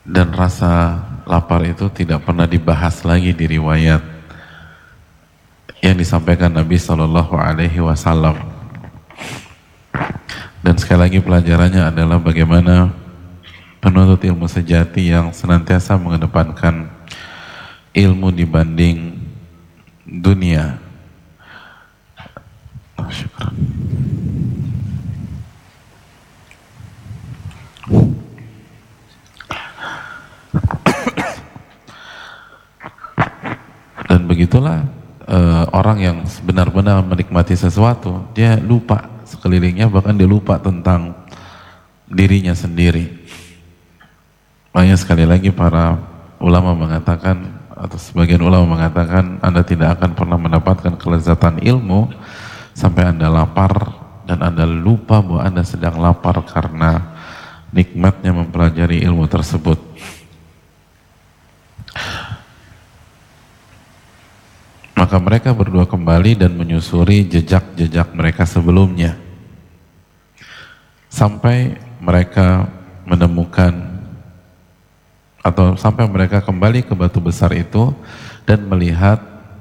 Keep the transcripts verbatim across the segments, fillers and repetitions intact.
dan rasa lapar itu tidak pernah dibahas lagi di riwayat yang disampaikan Nabi Shallallahu Alaihi Wasallam. Dan sekali lagi pelajarannya adalah bagaimana penuntut ilmu sejati yang senantiasa mengedepankan ilmu dibanding dunia. Oh, syukur. Dan begitulah uh, orang yang benar-benar menikmati sesuatu, dia lupa sekelilingnya, bahkan dia lupa tentang dirinya sendiri. Makanya sekali lagi para ulama mengatakan, atau sebagian ulama mengatakan, Anda tidak akan pernah mendapatkan kelezatan ilmu sampai Anda lapar dan Anda lupa bahwa Anda sedang lapar karena nikmatnya mempelajari ilmu tersebut. Maka mereka berdua kembali dan menyusuri jejak-jejak mereka sebelumnya sampai mereka menemukan atau sampai mereka kembali ke batu besar itu dan melihat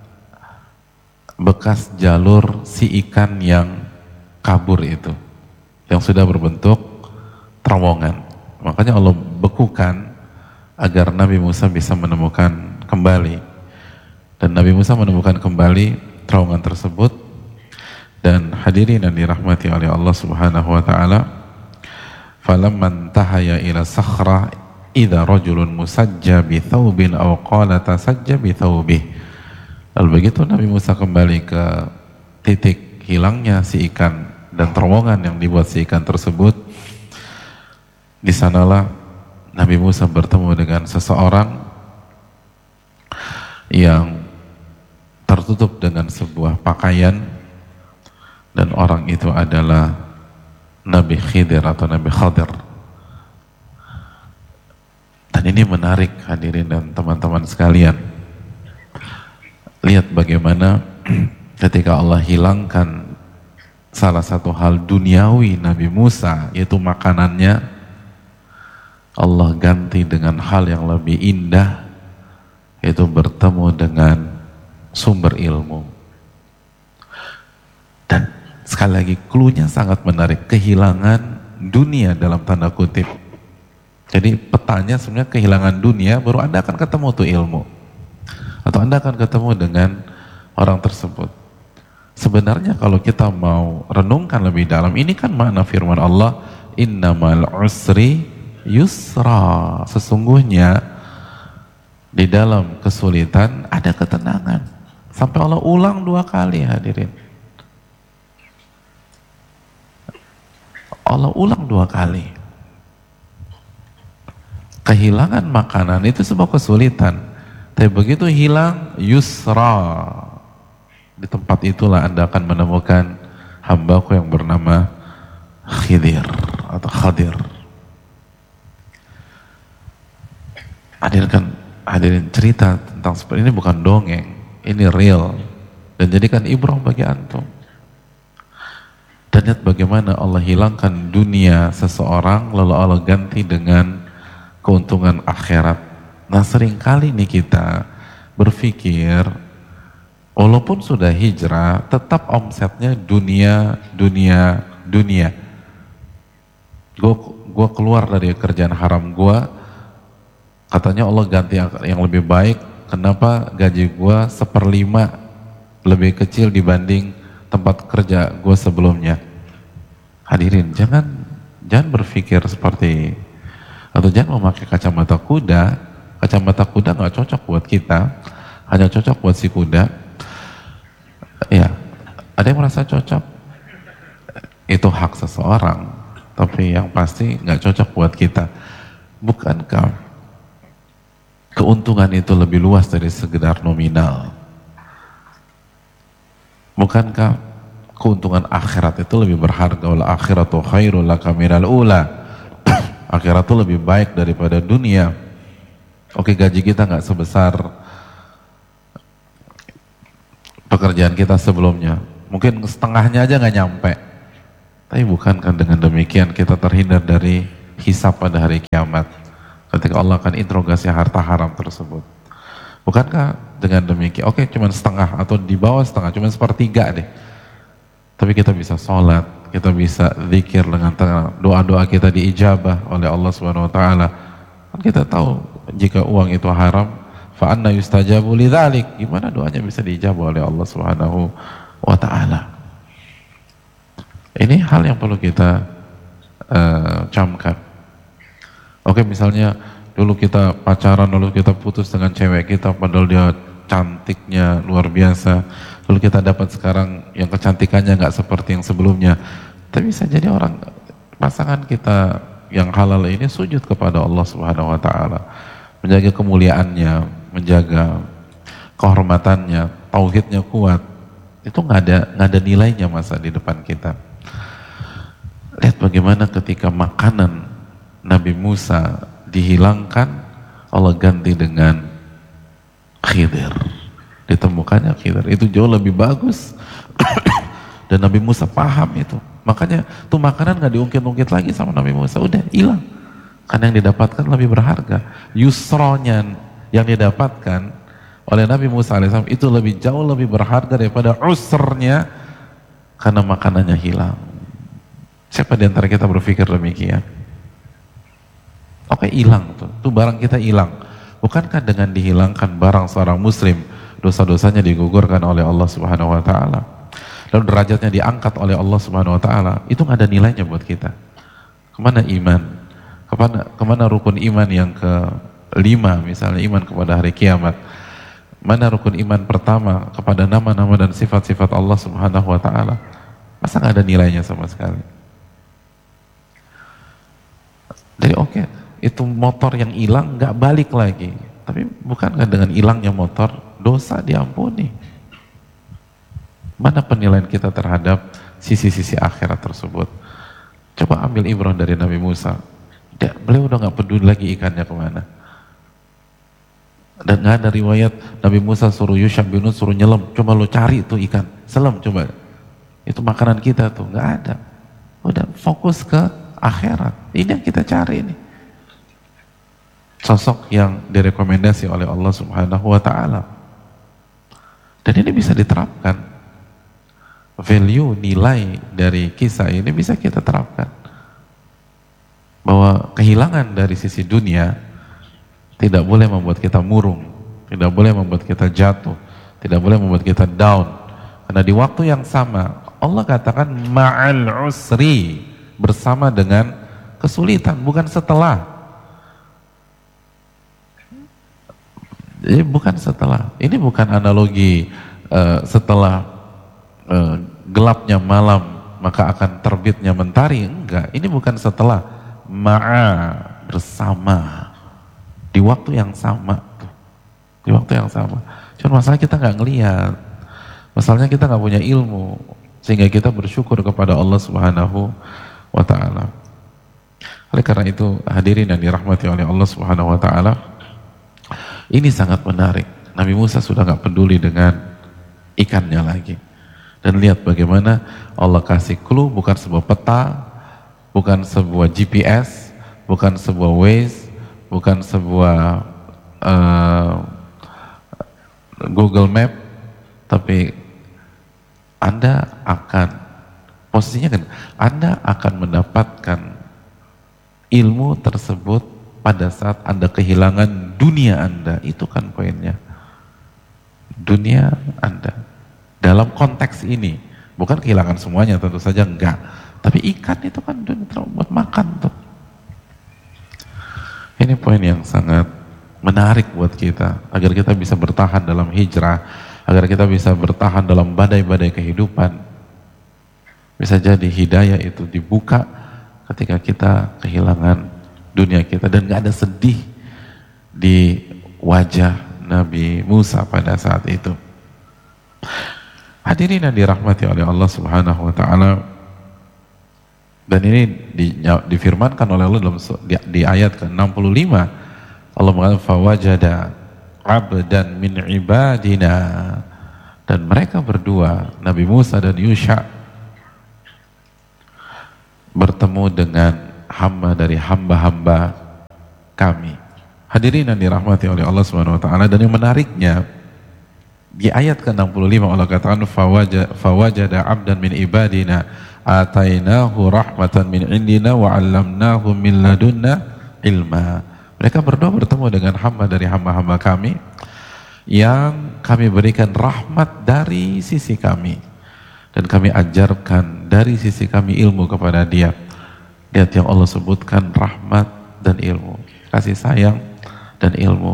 bekas jalur si ikan yang kabur itu, yang sudah berbentuk terowongan. Makanya Allah bekukan agar Nabi Musa bisa menemukan kembali. Dan Nabi Musa menemukan kembali terowongan tersebut. Dan hadirin yang dirahmati oleh Allah Subhanahu wa taala, falamman tahaya ila sakhrah idza rajulun musajja bi thawbin aw qala tasajja bi thawbih. Lalu begitu Nabi Musa kembali ke titik hilangnya si ikan dan terowongan yang dibuat si ikan tersebut, di sanalah Nabi Musa bertemu dengan seseorang yang tertutup dengan sebuah pakaian, dan orang itu adalah Nabi Khidir atau Nabi Khadir. Dan ini menarik hadirin dan teman-teman sekalian. Lihat bagaimana ketika Allah hilangkan salah satu hal duniawi Nabi Musa, yaitu makanannya, Allah ganti dengan hal yang lebih indah, yaitu bertemu dengan sumber ilmu. Dan sekali lagi clue-nya sangat menarik, kehilangan dunia dalam tanda kutip. Jadi petanya sebenarnya kehilangan dunia, baru Anda akan ketemu tuh ilmu, atau Anda akan ketemu dengan orang tersebut. Sebenarnya kalau kita mau renungkan lebih dalam, ini kan makna firman Allah, innamal usri yusra, sesungguhnya di dalam kesulitan ada ketenangan. Sampai Allah ulang dua kali hadirin. Allah ulang dua kali. Kehilangan makanan itu sebuah kesulitan. Tapi begitu hilang yusra, di tempat itulah Anda akan menemukan hambaku yang bernama Khidir atau Khadir. Hadirin kan, hadirin cerita tentang seperti ini bukan dongeng, ini real, dan jadikan ibrah bagi antum. Dan lihat bagaimana Allah hilangkan dunia seseorang, lalu Allah ganti dengan keuntungan akhirat. Nah seringkali nih kita berpikir, walaupun sudah hijrah, tetap omsetnya dunia, dunia, dunia. Gue gue keluar dari kerjaan haram gue, katanya Allah ganti yang lebih baik. Kenapa gaji gue seperlima lebih kecil dibanding tempat kerja gue sebelumnya? Hadirin, jangan jangan berpikir seperti, atau jangan memakai kacamata kuda. Kacamata kuda nggak cocok buat kita, hanya cocok buat si kuda. Ya, ada yang merasa cocok, itu hak seseorang, tapi yang pasti nggak cocok buat kita. Bukankah keuntungan itu lebih luas dari sekedar nominal? Bukankah keuntungan akhirat itu lebih berharga? Wal akhiratu khairul laka minal ula. Akhirat itu lebih baik daripada dunia. Oke, gaji kita nggak sebesar pekerjaan kita sebelumnya, mungkin setengahnya aja nggak nyampe. Tapi bukankah dengan demikian kita terhindar dari hisab pada hari kiamat? ketika Allah akan interogasi harta haram tersebut. Bukankah dengan demikian, oke okay, cuman setengah atau di bawah setengah, cuman sepertiga deh. Tapi kita bisa sholat, kita bisa zikir dengan tenang, doa-doa kita diijabah oleh Allah Subhanahu Wa Taala. Kan kita tahu jika uang itu haram, fa anna yustajabu lidzalik, gimana doanya bisa diijabah oleh Allah Subhanahu Wa Taala. Ini hal yang perlu kita uh, camkan. Oke, misalnya dulu kita pacaran, lalu kita putus dengan cewek kita, padahal dia cantiknya luar biasa, lalu kita dapat sekarang yang kecantikannya nggak seperti yang sebelumnya. Tapi bisa jadi orang, pasangan kita yang halal ini sujud kepada Allah Subhanahu Wa Taala, menjaga kemuliaannya, menjaga kehormatannya, tauhidnya kuat. Itu nggak ada nggak ada nilainya masa di depan kita. Lihat bagaimana ketika makanan Nabi Musa dihilangkan, Allah ganti dengan Khidir. Ditemukannya Khidir, itu jauh lebih bagus. Dan Nabi Musa paham itu. Makanya tuh makanan gak diungkit-ungkit lagi sama Nabi Musa, udah hilang. Karena yang didapatkan lebih berharga. Yusronya yang didapatkan oleh Nabi Musa alaihissalam itu lebih jauh lebih berharga daripada usrnya karena makanannya hilang. Siapa di antara kita berpikir demikian? Oke, hilang tuh, tuh barang kita hilang. Bukankah dengan dihilangkan barang seorang muslim, dosa-dosanya digugurkan oleh Allah Subhanahu Wa Taala, lalu derajatnya diangkat oleh Allah Subhanahu Wa Taala? Itu nggak ada nilainya buat kita. Kemana iman? Kemana, kemana rukun iman yang kelima, misalnya iman kepada hari kiamat? Mana rukun iman pertama kepada nama-nama dan sifat-sifat Allah Subhanahu Wa Taala? Masa nggak ada nilainya sama sekali? Jadi oke, okay, itu motor yang hilang nggak balik lagi. Tapi bukankah dengan hilangnya motor dosa diampuni? Mana penilaian kita terhadap sisi-sisi akhirat tersebut? Coba ambil ibrah dari Nabi Musa. Dia, beliau udah nggak peduli lagi ikannya kemana. Dan nggak ada riwayat Nabi Musa suruh Yusha bin Nun suruh nyelam. Coba lo cari tuh ikan, selam coba. Itu makanan kita tuh nggak ada. Udah fokus ke akhirat. Ini yang kita cari ini. Sosok yang direkomendasi oleh Allah Subhanahu Wa Taala. Dan ini bisa diterapkan. Value, nilai dari kisah ini bisa kita terapkan. Bahwa kehilangan dari sisi dunia tidak boleh membuat kita murung, tidak boleh membuat kita jatuh, tidak boleh membuat kita down. Karena di waktu yang sama Allah katakan ma'al usri, bersama dengan kesulitan, bukan setelah. Jadi bukan setelah. Ini bukan analogi uh, setelah uh, gelapnya malam maka akan terbitnya mentari. Enggak, ini bukan setelah. Ma'a, bersama. Di waktu yang sama. Di waktu yang sama. Cuma masalah kita nggak ngelihat. Masalahnya kita nggak punya ilmu. Sehingga kita bersyukur kepada Allah Subhanahu Wa Ta'ala. Oleh karena itu hadirin yang dirahmati oleh Allah Subhanahu Wa Ta'ala, ini sangat menarik. Nabi Musa sudah gak peduli dengan ikannya lagi. Dan lihat bagaimana Allah kasih clue, bukan sebuah peta, bukan sebuah G P S, bukan sebuah Waze, bukan sebuah uh, Google Map, tapi Anda akan posisinya kan, Anda akan mendapatkan ilmu tersebut pada saat Anda kehilangan dunia Anda. Itu kan poinnya. Dunia Anda. Dalam konteks ini, bukan kehilangan semuanya, tentu saja enggak. Tapi ikan itu kan buat makan tuh. Ini poin yang sangat menarik buat kita, agar kita bisa bertahan dalam hijrah, agar kita bisa bertahan dalam badai-badai kehidupan. Bisa jadi hidayah itu dibuka ketika kita kehilangan dunia kita, dan gak ada sedih di wajah Nabi Musa pada saat itu. Hadirin yang dirahmati oleh Allah Subhanahu Wa Ta'ala, dan ini di, difirmankan oleh Allah dalam di, di ayat ke enam puluh lima. Allah mengatakan fawajada abdan min ibadina, dan mereka berdua, Nabi Musa dan Yusha, bertemu dengan hamba dari hamba-hamba kami. Hadirin yang dirahmati oleh Allah Subhanahu wa taala, dan yang menariknya di ayat ke enam puluh lima Allah katakan fawajada fawajada 'abdan min ibadina atainahu rahmatan min indina wa 'allamnahu min ladunna ilma. Mereka berdua bertemu dengan hamba dari hamba-hamba kami yang kami berikan rahmat dari sisi kami dan kami ajarkan dari sisi kami ilmu kepada dia. Lihat yang Allah sebutkan, rahmat dan ilmu, kasih sayang dan ilmu.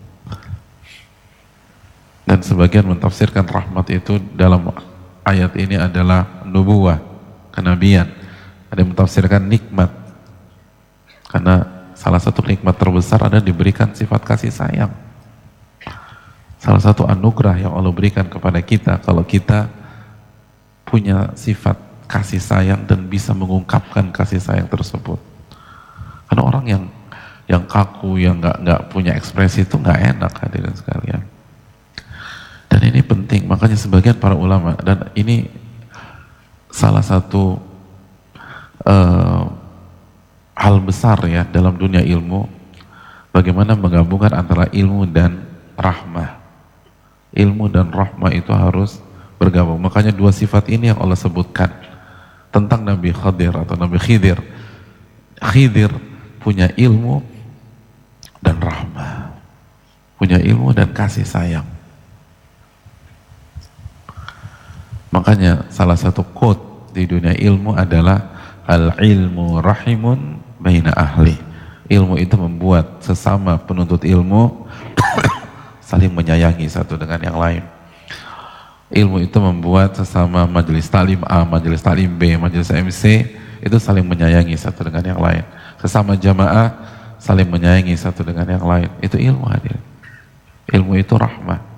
Dan sebagian mentafsirkan rahmat itu dalam ayat ini adalah nubuwah, kenabian. Ada yang mentafsirkan nikmat, karena salah satu nikmat terbesar adalah diberikan sifat kasih sayang. Salah satu anugerah yang Allah berikan kepada kita kalau kita punya sifat kasih sayang dan bisa mengungkapkan kasih sayang tersebut. Karena orang yang yang kaku, yang nggak nggak punya ekspresi itu nggak enak, hadirin sekalian. Dan ini penting, makanya sebagian para ulama, dan ini salah satu uh, hal besar ya dalam dunia ilmu, bagaimana menggabungkan antara ilmu dan rahmah. Ilmu dan rahmah itu harus bergabung. Makanya dua sifat ini yang Allah sebutkan tentang Nabi Khadir atau Nabi Khidir. Khidir punya ilmu dan rahmah, punya ilmu dan kasih sayang. Makanya salah satu quote di dunia ilmu adalah al-ilmu rahimun baina ahli. Ilmu itu membuat sesama penuntut ilmu saling menyayangi satu dengan yang lain. Ilmu itu membuat sesama majelis taklim A, majelis taklim B, majelis M C itu saling menyayangi satu dengan yang lain. Sesama jamaah saling menyayangi satu dengan yang lain. Itu ilmu, hadir. Ilmu itu rahmah.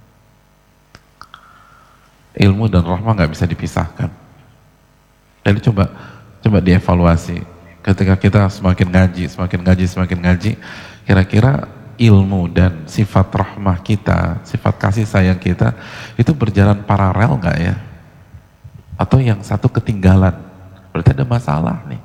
Ilmu dan rahmah nggak bisa dipisahkan. Jadi coba coba dievaluasi. Ketika kita semakin ngaji, semakin ngaji, semakin ngaji, kira-kira ilmu dan sifat rahmah kita, sifat kasih sayang kita itu berjalan paralel nggak ya? Atau yang satu ketinggalan? Berarti ada masalah nih.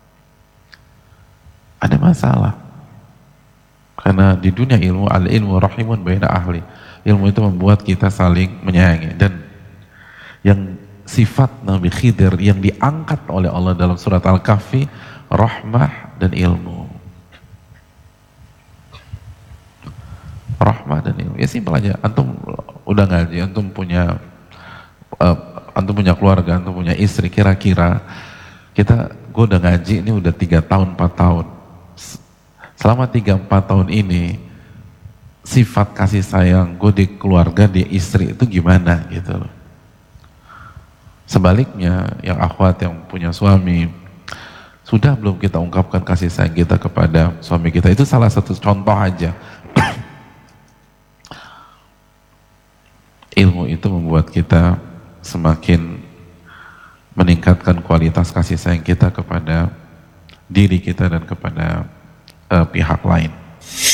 Ada masalah. Karena di dunia ilmu, al-ilmu rahimun baina ahli. Ilmu itu membuat kita saling menyayangi. Dan yang sifat Nabi Khidir yang diangkat oleh Allah dalam surat Al-Kahfi, rahmah dan ilmu. Rahmah dan ilmu. Ya simpel aja. Antum udah ngaji, antum punya uh, antum punya keluarga, antum punya istri, kira-kira kita, gue udah ngaji ini udah tiga tahun, empat tahun. Selama tiga empat tahun ini sifat kasih sayang gue di keluarga, di istri itu gimana gitu loh. Sebaliknya, yang akhwat yang punya suami, sudah belum kita ungkapkan kasih sayang kita kepada suami kita? Itu salah satu contoh aja. Ilmu itu membuat kita semakin meningkatkan kualitas kasih sayang kita kepada diri kita dan kepada uh, pihak lain.